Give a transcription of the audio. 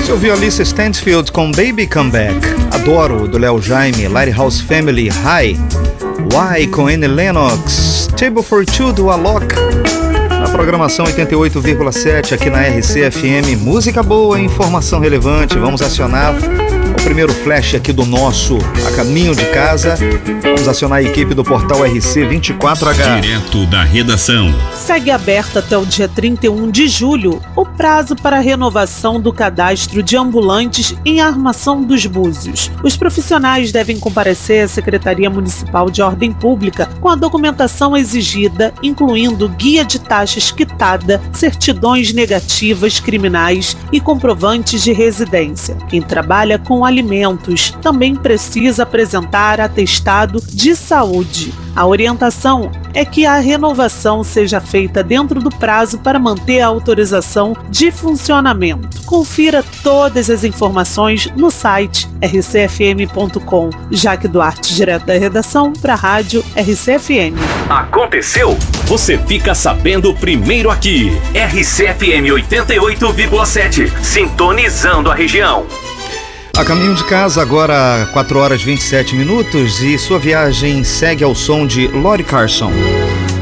Você ouviu Alice Stansfield com Baby Come Back. Adoro, do Léo Jaime. Lighthouse Family, High. Why, com Annie Lennox. Table for Two, do Alok. Na programação 88,7 aqui na RC-FM. Música boa, informação relevante. Vamos acionar o primeiro flash aqui do nosso A Caminho de Casa. Vamos acionar a equipe do portal RC24H. Direto da redação. Segue aberto até o dia 31 de julho o prazo para a renovação do cadastro de ambulantes em Armação dos Búzios. Os profissionais devem comparecer à Secretaria Municipal de Ordem Pública com a documentação exigida, incluindo guia de taxas quitada, certidões negativas criminais e comprovantes de residência. Quem trabalha com alimentos também precisa apresentar atestado de saúde. A orientação é que a renovação seja feita dentro do prazo para manter a autorização de funcionamento. Confira todas as informações no site rcfm.com. Jaque Duarte, direto da redação para a Rádio RCFM. Aconteceu? Você fica sabendo primeiro aqui. RCFM 88,7, sintonizando a região. A caminho de casa, agora 4 horas e 27 minutos, e sua viagem segue ao som de Lori Carson.